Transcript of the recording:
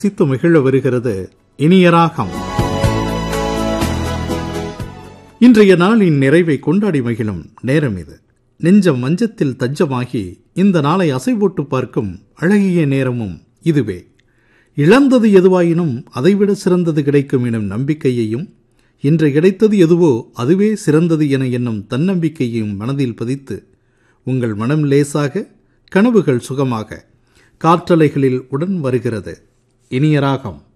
சித்து மகிழ வருகிறது இனிய ராகம். இன்றைய நாளின் நிறைவை கொண்டாடி மகிழும் நேரம் இது. நெஞ்சம் மஞ்சத்தில் தஞ்சமாகி இந்த நாளை அசைபோட்டு பார்க்கும் அழகிய நேரமும் இதுவே. இழந்தது எதுவாயினும் அதைவிட சிறந்தது கிடைக்கும் எனும் நம்பிக்கையையும், இன்று கிடைத்தது எதுவோ அதுவே சிறந்தது என எண்ணும் தன்னம்பிக்கையையும் மனதில் பதித்து உங்கள் மனம் லேசாக, கனவுகள் சுகமாக காற்றலைகளில் உடன் வருகிறது இனிய ராகம்.